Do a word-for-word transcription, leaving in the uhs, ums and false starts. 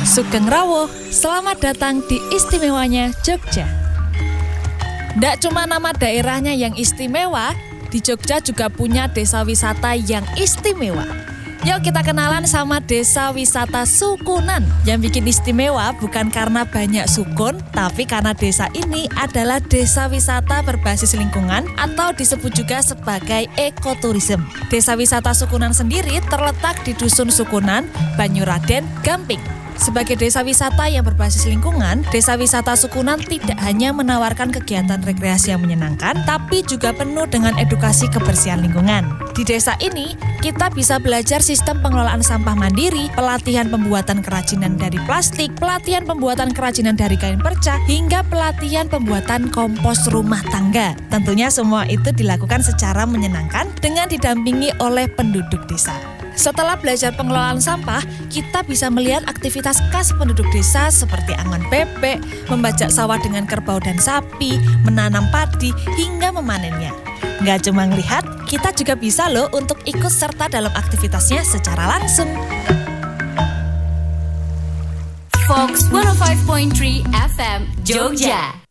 Sugeng Rawuh, selamat datang di istimewanya Jogja. Ndak cuma nama daerahnya yang istimewa, di Jogja juga punya desa wisata yang istimewa. Yuk kita kenalan sama desa wisata Sukunan. Yang bikin istimewa bukan karena banyak sukun, tapi karena desa ini adalah desa wisata berbasis lingkungan atau disebut juga sebagai ekoturism. Desa wisata Sukunan sendiri terletak di Dusun Sukunan, Banyuraden, Gamping. Sebagai desa wisata yang berbasis lingkungan, desa wisata Sukunan tidak hanya menawarkan kegiatan rekreasi yang menyenangkan, tapi juga penuh dengan edukasi kebersihan lingkungan. Di desa ini, kita bisa belajar sistem pengelolaan sampah mandiri, pelatihan pembuatan kerajinan dari plastik, pelatihan pembuatan kerajinan dari kain perca, hingga pelatihan pembuatan kompos rumah tangga. Tentunya semua itu dilakukan secara menyenangkan dengan didampingi oleh penduduk desa. Setelah belajar pengelolaan sampah, kita bisa melihat aktivitas khas penduduk desa seperti angon bebek, membajak sawah dengan kerbau dan sapi, menanam padi, hingga memanennya. Nggak cuma ngelihat, kita juga bisa loh untuk ikut serta dalam aktivitasnya secara langsung. Fox seratus lima koma tiga F M Jogja.